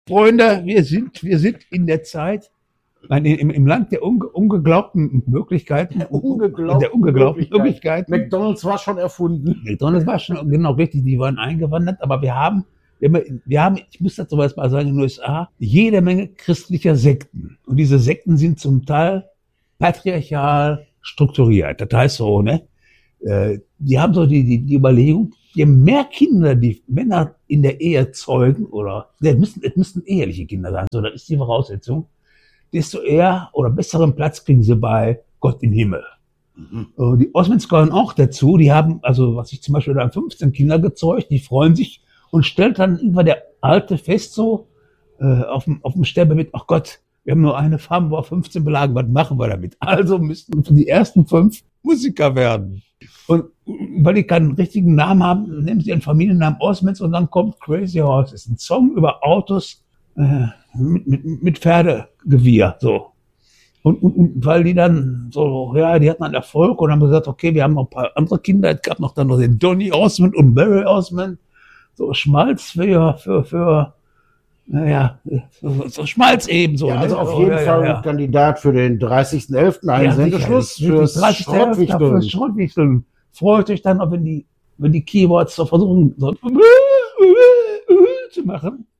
Freunde, wir sind in der Zeit, nein, im Land der ungeglaubten Möglichkeiten. Der ungeglaubten Möglichkeiten. McDonald's war schon erfunden. McDonald's war schon, genau richtig, die waren eingewandert, aber wir haben, ich muss dazu mal sagen, in den USA, jede Menge christlicher Sekten. Und diese Sekten sind zum Teil patriarchal strukturiert. Das heißt so, ne? Die haben so die Überlegung, je mehr Kinder die Männer in der Ehe zeugen, oder es müssten eheliche Kinder sein, so, das ist die Voraussetzung, desto eher oder besseren Platz kriegen sie bei Gott im Himmel. Die Osmonds gehören auch dazu, die haben, also was ich zum Beispiel, da haben 15 Kinder gezeugt, die freuen sich und stellt dann irgendwann der Alte fest, so auf dem Sterbebett, ach Gott, wir haben nur eine Farm, wo 15 belagen, was machen wir damit? Also müssten die ersten 5 Musiker werden. Und weil die keinen richtigen Namen haben, nehmen sie ihren Familiennamen Osmonds und dann kommt Crazy Horses, ein Song über Autos mit Pferdegewirr, so. Und weil die dann so, ja, die hatten einen Erfolg und haben gesagt, okay, wir haben noch ein paar andere Kinder, es gab noch dann noch den Donny Osmond und Mary Osmond, so Schmalz für naja, so Schmalz eben so. Ja, also ne? auf jeden Fall ein Kandidat für den 30.11. Einsendeschluss für Schrottwichteln. Freut euch dann, wenn die Keyboards so versuchen, so zu machen.